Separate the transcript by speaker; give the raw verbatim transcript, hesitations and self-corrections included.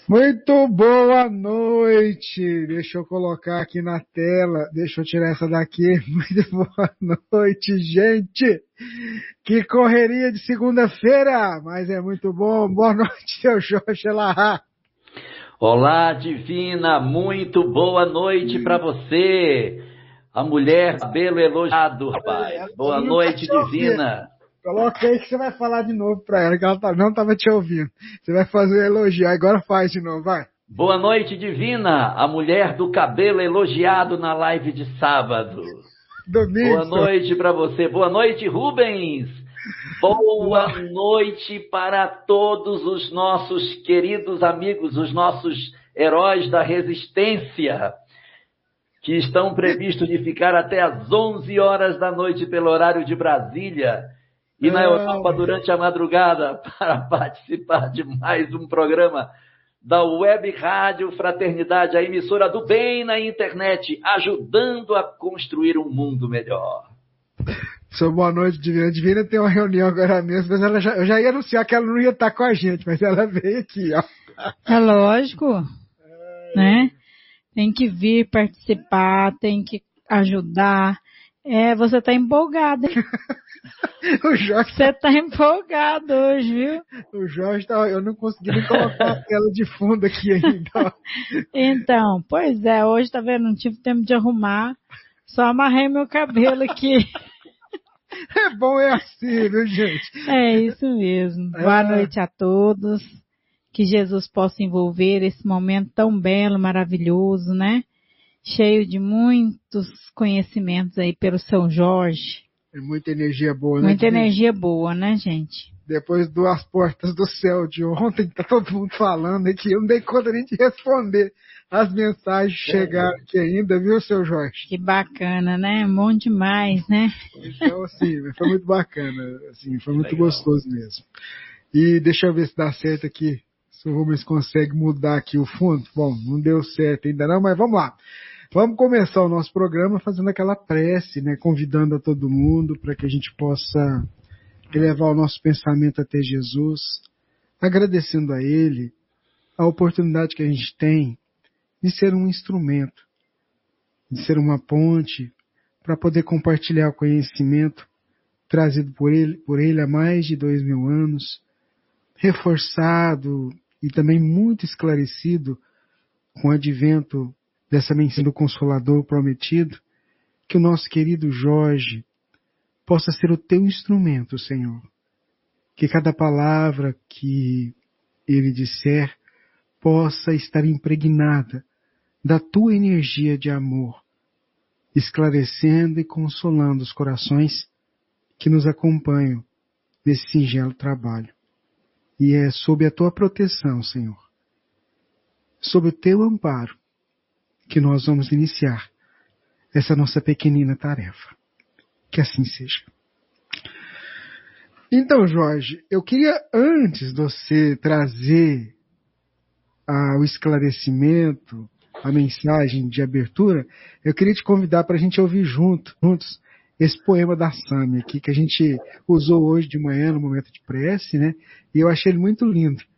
Speaker 1: Muito boa noite. Deixa eu colocar aqui na tela. Deixa eu tirar essa daqui. Muito boa noite, gente. Que correria de segunda-feira, mas é muito bom. Boa noite, seu Jorge Elahá.
Speaker 2: Olá, Divina. Muito boa noite para você. A mulher cabelo elogiado, rapaz. Boa noite, Divina.
Speaker 1: Coloca aí que você vai falar de novo pra ela, que ela não estava te ouvindo. Você vai fazer um elogio, agora faz de novo, vai.
Speaker 2: Boa noite, Divina, a mulher do cabelo elogiado na live de sábado.
Speaker 1: Domingo.
Speaker 2: Boa noite para você. Boa noite, Rubens. Boa noite para todos os nossos queridos amigos, os nossos heróis da resistência, que estão previstos de ficar até às onze horas da noite pelo horário de Brasília. E na Europa durante a madrugada para participar de mais um programa da Web Rádio Fraternidade, a emissora do bem na internet, ajudando a construir um mundo melhor.
Speaker 1: Seu boa noite, Divina. A Divina tem uma reunião agora mesmo, mas ela já, eu já ia anunciar que ela não ia estar com a gente, mas ela veio aqui, ó.
Speaker 3: É lógico, é... né? Tem que vir participar, tem que ajudar. É, você está empolgada, hein?
Speaker 1: O Jorge...
Speaker 3: Você está empolgado hoje, viu?
Speaker 1: O Jorge, tá... eu não consegui nem colocar a tela de fundo aqui ainda.
Speaker 3: Então, pois é, hoje, tá vendo? Não tive tempo de arrumar, só amarrei meu cabelo aqui.
Speaker 1: É bom, é assim, viu, gente?
Speaker 3: É isso mesmo. É... Boa noite a todos. Que Jesus possa envolver esse momento tão belo, maravilhoso, né? Cheio de muitos conhecimentos aí pelo São Jorge.
Speaker 1: É muita energia boa, né?
Speaker 3: Muita energia boa, né, gente?
Speaker 1: Depois das portas do céu de ontem, tá todo mundo falando aqui, eu não dei conta nem de responder as mensagens que chegaram aqui ainda, viu, seu Jorge?
Speaker 3: Que bacana, né? Bom demais, né?
Speaker 1: Então, assim, foi muito bacana, assim, foi muito gostoso mesmo. E deixa eu ver se dá certo aqui, se o Rubens consegue mudar aqui o fundo. Bom, não deu certo ainda não, mas vamos lá. Vamos começar o nosso programa fazendo aquela prece, né, convidando a todo mundo para que a gente possa elevar o nosso pensamento até Jesus, agradecendo a Ele a oportunidade que a gente tem de ser um instrumento, de ser uma ponte para poder compartilhar o conhecimento trazido por Ele, por ele há mais de dois mil anos, reforçado e também muito esclarecido com o advento dessa mensagem do Consolador prometido, que o nosso querido Jorge possa ser o teu instrumento, Senhor. Que cada palavra que ele disser possa estar impregnada da tua energia de amor, esclarecendo e consolando os corações que nos acompanham nesse singelo trabalho. E é sob a tua proteção, Senhor, sob o teu amparo, que nós vamos iniciar essa nossa pequenina tarefa. Que assim seja. Então, Jorge, eu queria, antes de você trazer ah, o esclarecimento, a mensagem de abertura, eu queria te convidar para a gente ouvir junto, juntos esse poema da Sami aqui, que a gente usou hoje de manhã no momento de prece, né? E eu achei ele muito lindo.